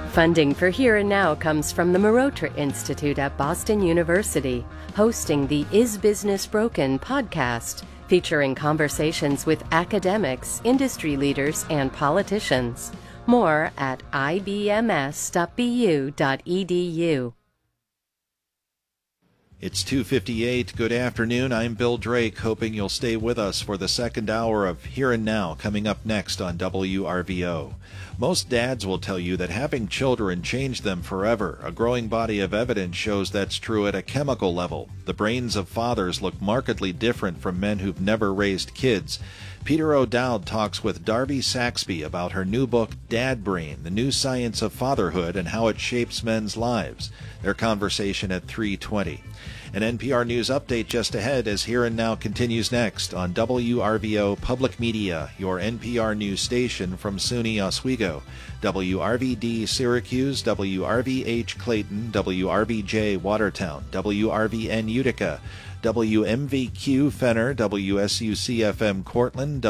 Funding for Here and Now comes from the Marotra Institute at Boston University, hosting the Is Business Broken podcast, featuring conversations with academics, industry leaders, and politicians. More at ibms.bu.edu. It's 2:58. Good afternoon. I'm Bill Drake, hoping you'll stay with us for the second hour of Here and Now, coming up next on WRVO. Most dads will tell you that having children changed them forever. A growing body of evidence shows that's true at a chemical level. The brains of fathers look markedly different from men who've never raised kids. Peter O'Dowd talks with Darby Saxby about her new book, Dad Brain, The New Science of Fatherhood and How It Shapes Men's Lives. Their conversation at 3:20. An NPR News update just ahead as Here and Now continues next on WRVO Public Media, your NPR News station from SUNY Oswego, WRVD Syracuse, WRVH Clayton, WRVJ Watertown, WRVN Utica, WMVQ Fenner, WSUCFM Cortland,